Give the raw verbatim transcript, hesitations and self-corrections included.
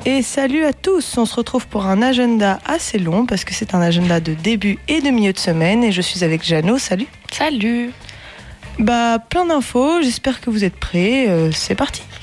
Et salut à tous, on se retrouve pour un agenda assez long parce que c'est un agenda de début et de milieu de semaine et je suis avec Jeannot, salut. Salut. Bah plein d'infos, j'espère que vous êtes prêts, euh, c'est parti.